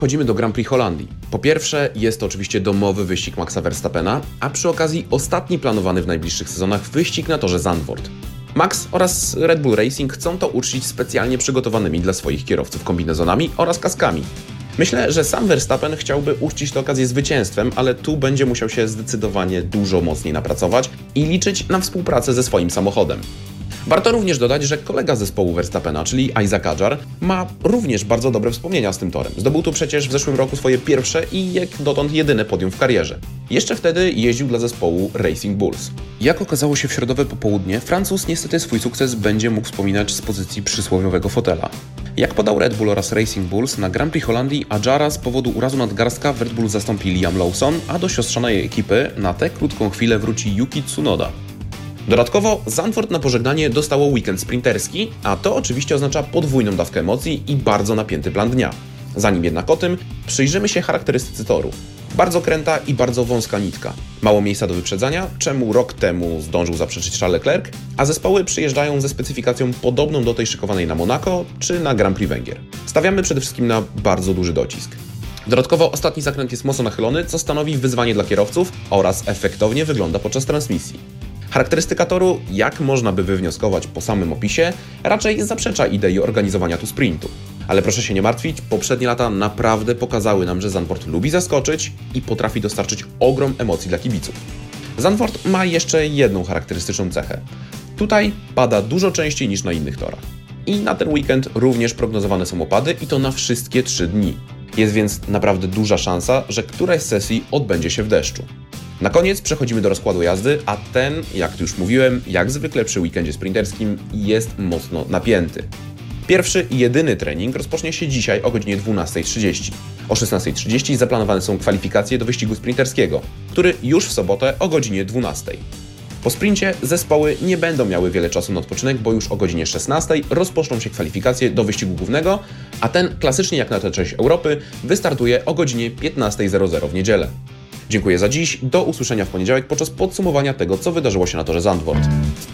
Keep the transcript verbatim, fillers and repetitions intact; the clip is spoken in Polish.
Chodzimy do Grand Prix Holandii. Po pierwsze, jest to oczywiście domowy wyścig Maxa Verstappena, a przy okazji ostatni planowany w najbliższych sezonach wyścig na torze Zandvoort. Max oraz Red Bull Racing chcą to uczcić specjalnie przygotowanymi dla swoich kierowców kombinezonami oraz kaskami. Myślę, że sam Verstappen chciałby uczcić tę okazję zwycięstwem, ale tu będzie musiał się zdecydowanie dużo mocniej napracować i liczyć na współpracę ze swoim samochodem. Warto również dodać, że kolega zespołu Verstappena, czyli Isaac Hadjar, ma również bardzo dobre wspomnienia z tym torem. Zdobył tu przecież w zeszłym roku swoje pierwsze i jak dotąd jedyne podium w karierze. Jeszcze wtedy jeździł dla zespołu Racing Bulls. Jak okazało się w środowe popołudnie, Francuz niestety swój sukces będzie mógł wspominać z pozycji przysłowiowego fotela. Jak podał Red Bull oraz Racing Bulls, na Grand Prix Holandii Hadjara z powodu urazu nadgarstka w Red Bull zastąpi Liam Lawson, a do siostrzanej ekipy na tę krótką chwilę wróci Yuki Tsunoda. Dodatkowo Zandvoort na pożegnanie dostało weekend sprinterski, a to oczywiście oznacza podwójną dawkę emocji i bardzo napięty plan dnia. Zanim jednak o tym, przyjrzymy się charakterystyce toru. Bardzo kręta i bardzo wąska nitka. Mało miejsca do wyprzedzania, czemu rok temu zdążył zaprzeczyć Charles Leclerc, a zespoły przyjeżdżają ze specyfikacją podobną do tej szykowanej na Monaco czy na Grand Prix Węgier. Stawiamy przede wszystkim na bardzo duży docisk. Dodatkowo ostatni zakręt jest mocno nachylony, co stanowi wyzwanie dla kierowców oraz efektownie wygląda podczas transmisji. Charakterystyka toru, jak można by wywnioskować po samym opisie, raczej zaprzecza idei organizowania tu sprintu. Ale proszę się nie martwić, poprzednie lata naprawdę pokazały nam, że Zandvoort lubi zaskoczyć i potrafi dostarczyć ogrom emocji dla kibiców. Zandvoort ma jeszcze jedną charakterystyczną cechę. Tutaj pada dużo częściej niż na innych torach. I na ten weekend również prognozowane są opady i to na wszystkie trzy dni. Jest więc naprawdę duża szansa, że któraś z sesji odbędzie się w deszczu. Na koniec przechodzimy do rozkładu jazdy, a ten, jak tu już mówiłem, jak zwykle przy weekendzie sprinterskim, jest mocno napięty. Pierwszy i jedyny trening rozpocznie się dzisiaj o godzinie dwunastej trzydzieści. O szesnastej trzydzieści zaplanowane są kwalifikacje do wyścigu sprinterskiego, który już w sobotę o godzinie dwunastej. Po sprincie zespoły nie będą miały wiele czasu na odpoczynek, bo już o godzinie szesnastej rozpoczną się kwalifikacje do wyścigu głównego, a ten, klasycznie jak na tę część Europy, wystartuje o godzinie piętnastej w niedzielę. Dziękuję za dziś, do usłyszenia w poniedziałek podczas podsumowania tego, co wydarzyło się na torze Zandvoort.